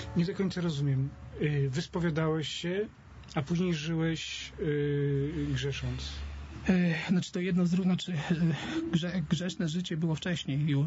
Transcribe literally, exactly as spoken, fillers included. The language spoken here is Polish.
Nie do końca rozumiem. Yy, wyspowiadałeś się, a później żyłeś yy, grzesząc. E, Znaczy to jedno z drugim, znaczy e, grze, grzeszne życie było wcześniej już.